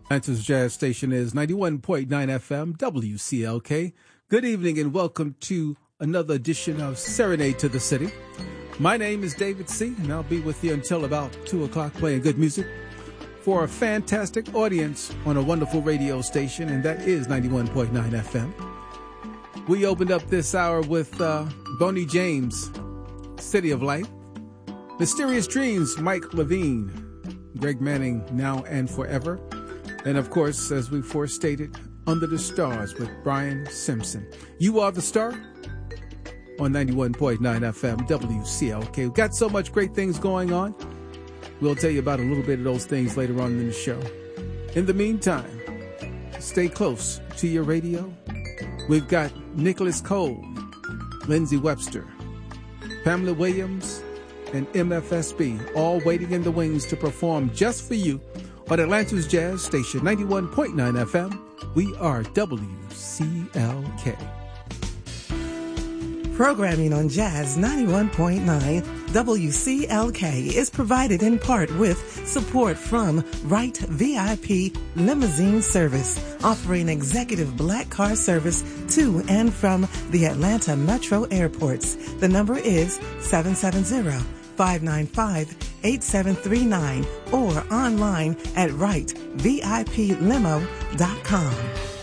Atlanta's Jazz Station is 91.9 FM WCLK. Good evening and welcome to another edition of Serenade to the City. My name is David C. and I'll be with you until about 2 o'clock playing good music for a fantastic audience on a wonderful radio station, and that is 91.9 FM. We opened up this hour with Boney James, City of Light, Mysterious Dreams, Mike Levine, Greg Manning, Now and Forever, and of course, as we forestated, Under the Stars with Brian Simpson. You Are the Star on 91.9 FM WCLK. We've got so much great things going on. We'll tell you about a little bit of those things later on in the show. In the meantime, stay close to your radio. We've got Nicholas Cole, Lindsey Webster, Pamela Williams, and MFSB all waiting in the wings to perform just for you on Atlanta's Jazz Station, 91.9 FM. We are WCLK. Programming on Jazz 91.9 WCLK is provided in part with support from Wright VIP Limousine Service, offering executive black car service to and from the Atlanta Metro airports. The number is 770-595-8739 or online at wrightviplimo.com.